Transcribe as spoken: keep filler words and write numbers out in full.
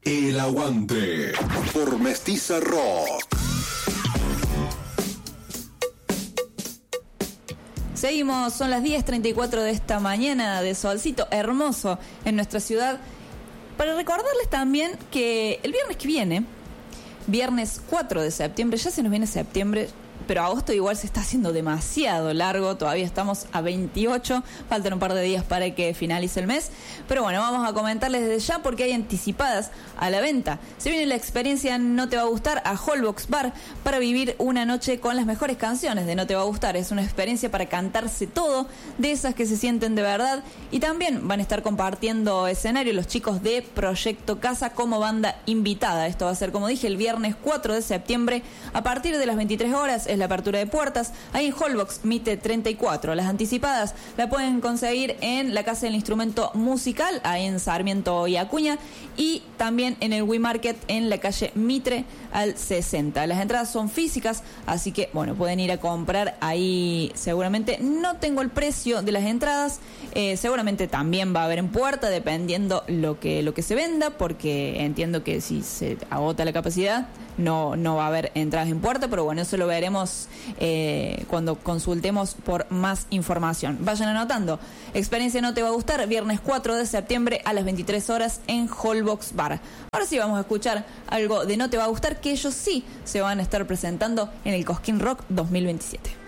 El Aguante por Mestiza Rock. Seguimos, son las diez treinta y cuatro de esta mañana de solcito hermoso en nuestra ciudad. Para recordarles también que el viernes que viene, viernes cuatro de septiembre, ya se nos viene septiembre, pero agosto igual se está haciendo demasiado largo, todavía estamos a veintiocho, faltan un par de días para que finalice el mes, pero bueno, vamos a comentarles desde ya porque hay anticipadas a la venta. Se viene la experiencia No Te Va a Gustar a Holbox Bar para vivir una noche con las mejores canciones de No Te Va a Gustar. Es una experiencia para cantarse todo, de esas que se sienten de verdad, y también van a estar compartiendo escenario los chicos de Proyecto Casa como banda invitada. Esto va a ser, como dije, el viernes cuatro de septiembre a partir de las veintitrés horas. Es la apertura de puertas ahí en Holbox Mitre treinta y cuatro. Las anticipadas la pueden conseguir en la Casa del Instrumento Musical, ahí en Sarmiento y Acuña, y también en el We Market en la calle Mitre al sesenta. Las entradas son físicas, así que bueno, pueden ir a comprar ahí seguramente. No tengo el precio de las entradas, eh, seguramente también va a haber en puerta dependiendo lo que, lo que se venda, porque entiendo que si se agota la capacidad no, no va a haber entradas en puerta, pero bueno, eso lo veremos eh, cuando consultemos por más información. Vayan anotando. Experiencia No Te Va a Gustar, viernes cuatro de septiembre a las veintitrés horas en Holbox Bar. Ahora sí vamos a escuchar algo de No Te Va a Gustar, que ellos sí se van a estar presentando en el Cosquín Rock dos mil veintisiete.